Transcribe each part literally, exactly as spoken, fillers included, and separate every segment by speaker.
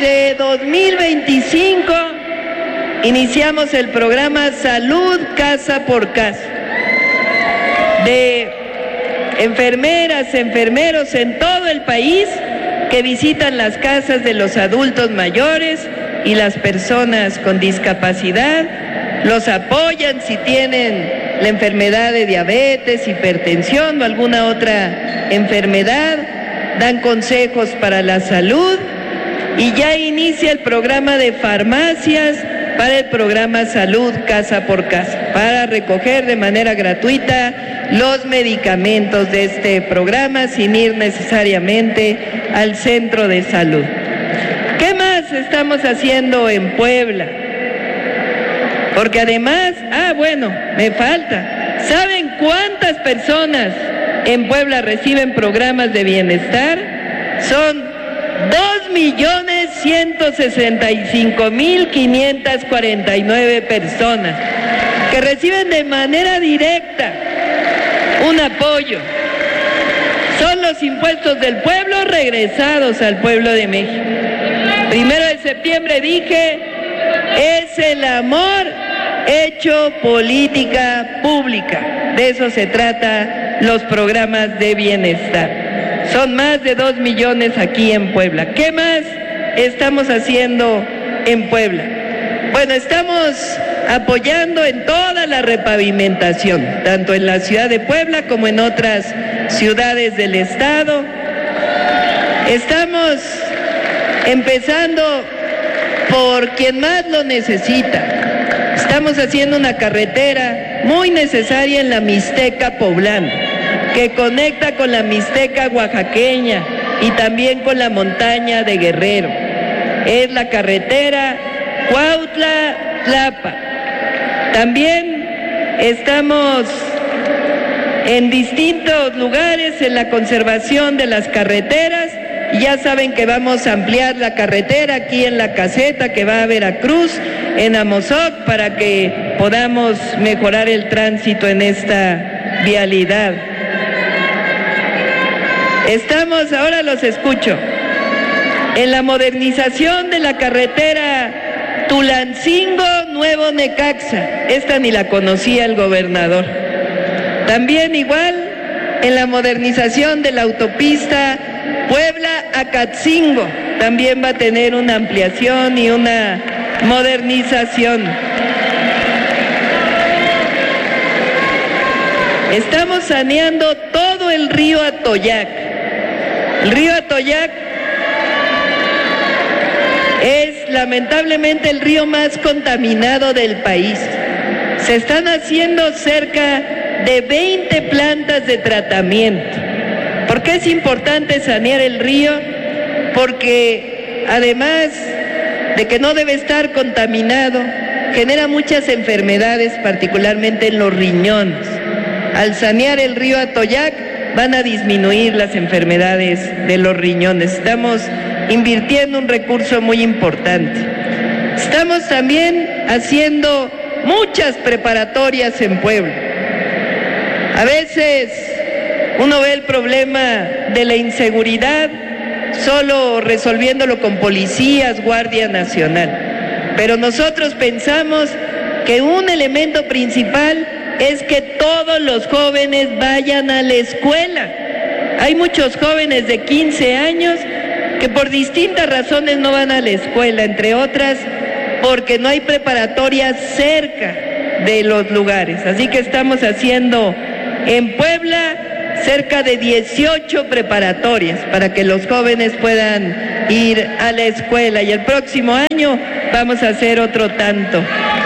Speaker 1: De dos mil veinticinco iniciamos el programa Salud Casa por Casa, de enfermeras, enfermeros en todo el país que visitan las casas de los adultos mayores y las personas con discapacidad, los apoyan si tienen la enfermedad de diabetes, hipertensión o alguna otra enfermedad, dan consejos para la salud. Y ya inicia el programa de farmacias para el programa Salud Casa por Casa, para recoger de manera gratuita los medicamentos de este programa sin ir necesariamente al centro de salud. ¿Qué más estamos haciendo en Puebla? Porque además, ah bueno, me falta. ¿Saben cuántas personas en Puebla reciben programas de bienestar? Son dos millones ciento sesenta y cinco mil quinientas cuarenta y nueve personas que reciben de manera directa un apoyo. Son los impuestos del pueblo regresados al pueblo de México. Primero de septiembre dije, es el amor hecho política pública. De eso se trata los programas de bienestar. Son más de dos millones aquí en Puebla. ¿Qué más estamos haciendo en Puebla? Bueno, estamos apoyando en toda la repavimentación, tanto en la ciudad de Puebla como en otras ciudades del estado. Estamos empezando por quien más lo necesita. Estamos haciendo una carretera muy necesaria en la Mixteca poblana, que conecta con la Mixteca oaxaqueña y también con la montaña de Guerrero. Es la carretera Cuautla-Tlapa. También estamos en distintos lugares en la conservación de las carreteras. Ya saben que vamos a ampliar la carretera aquí en la caseta que va a Veracruz, en Amozoc, para que podamos mejorar el tránsito en esta vialidad. Estamos, ahora los escucho, en la modernización de la carretera Tulancingo-Nuevo Necaxa. Esta ni la conocía el gobernador. También igual en la modernización de la autopista Puebla-Acatzingo. También va a tener una ampliación y una modernización. Estamos saneando todo el río Atoyac. El río Atoyac es lamentablemente el río más contaminado del país. Se están haciendo cerca de veinte plantas de tratamiento. ¿Por qué es importante sanear el río? Porque además de que no debe estar contaminado, genera muchas enfermedades, particularmente en los riñones. Al sanear el río Atoyac van a disminuir las enfermedades de los riñones. Estamos invirtiendo un recurso muy importante. Estamos también haciendo muchas preparatorias en Puebla. A veces uno ve el problema de la inseguridad solo resolviéndolo con policías, Guardia Nacional. Pero nosotros pensamos que un elemento principal es que todos los jóvenes vayan a la escuela. Hay muchos jóvenes de quince años que por distintas razones no van a la escuela, entre otras porque no hay preparatorias cerca de los lugares. Así que estamos haciendo en Puebla cerca de dieciocho preparatorias para que los jóvenes puedan ir a la escuela, y el próximo año vamos a hacer otro tanto.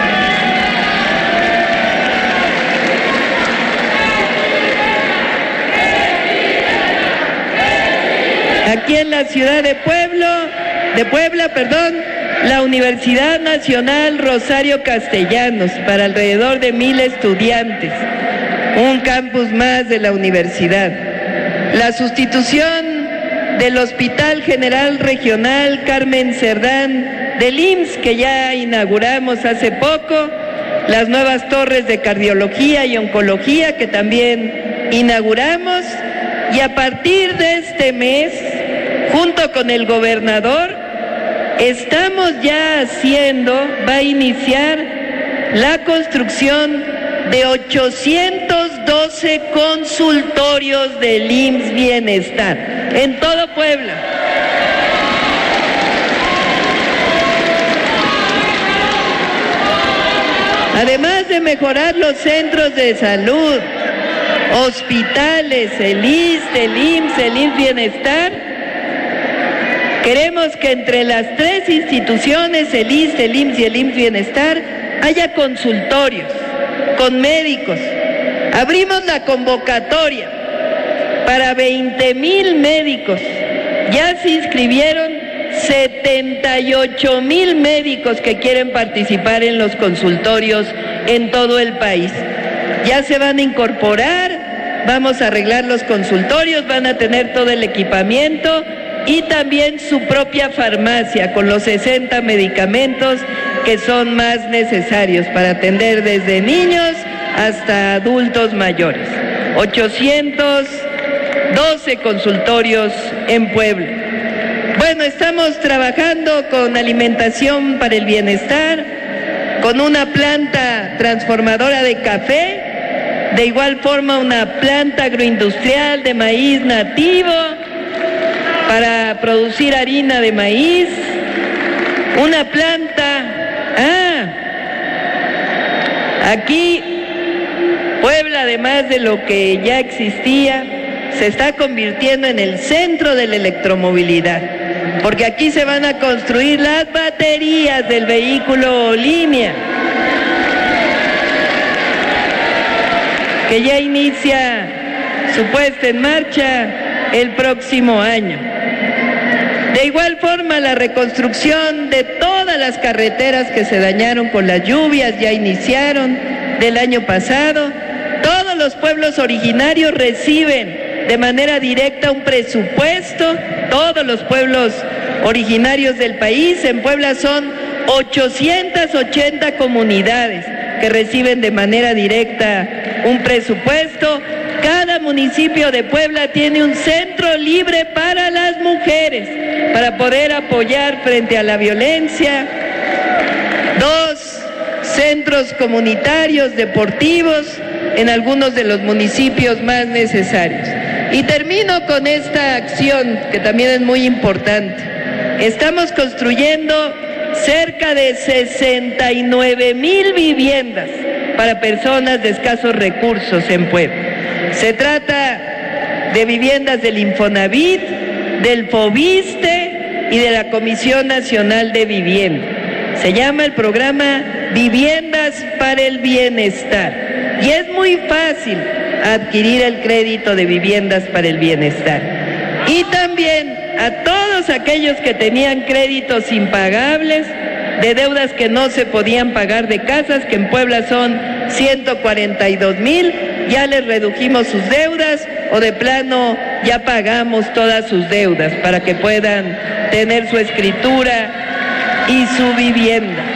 Speaker 1: Aquí en la ciudad de Puebla, de Puebla, perdón, la Universidad Nacional Rosario Castellanos, para alrededor de mil estudiantes, un campus más de la universidad. La sustitución del Hospital General Regional Carmen Cerdán del I M S S, que ya inauguramos hace poco, las nuevas torres de cardiología y oncología que también inauguramos, y a partir de este mes, junto con el gobernador, Estamos ya haciendo, va a iniciar la construcción de ochocientos doce consultorios del I M S S Bienestar en todo Puebla. Además de mejorar los centros de salud, hospitales, el I S S S, el I M S S, el I M S S Bienestar, queremos que entre las tres instituciones, el I S S S, el I M S S y el I M S S Bienestar, haya consultorios con médicos. Abrimos la convocatoria para veinte mil médicos. Ya se inscribieron setenta y ocho mil médicos que quieren participar en los consultorios en todo el país. Ya se van a incorporar, vamos a arreglar los consultorios, van a tener todo el equipamiento y también su propia farmacia con los sesenta medicamentos que son más necesarios para atender desde niños hasta adultos mayores. ochocientos doce consultorios en Puebla. Bueno, estamos trabajando con alimentación para el bienestar, con una planta transformadora de café, de igual forma una planta agroindustrial de maíz nativo para producir harina de maíz, una planta, ah, aquí Puebla, además de lo que ya existía, se está convirtiendo en el centro de la electromovilidad, porque aquí se van a construir las baterías del vehículo Olimia, que ya inicia su puesta en marcha el próximo año. De igual forma, la reconstrucción de todas las carreteras que se dañaron con las lluvias ya iniciaron del año pasado. Todos los pueblos originarios reciben de manera directa un presupuesto, todos los pueblos originarios del país. En Puebla son ochocientas ochenta comunidades que reciben de manera directa un presupuesto. Cada municipio de Puebla tiene un centro libre para las mujeres, para poder apoyar frente a la violencia. Dos centros comunitarios deportivos en algunos de los municipios más necesarios. Y termino con esta acción que también es muy importante. Estamos construyendo cerca de sesenta y nueve mil viviendas para personas de escasos recursos en Puebla. Se trata de viviendas del Infonavit, del Fobiste y de la Comisión Nacional de Vivienda. Se llama el programa Viviendas para el Bienestar. Y es muy fácil adquirir el crédito de Viviendas para el Bienestar. Y también a todos aquellos que tenían créditos impagables, de deudas que no se podían pagar de casas, que en Puebla son ciento cuarenta y dos mil, ya les redujimos sus deudas o de plano ya pagamos todas sus deudas para que puedan tener su escritura y su vivienda.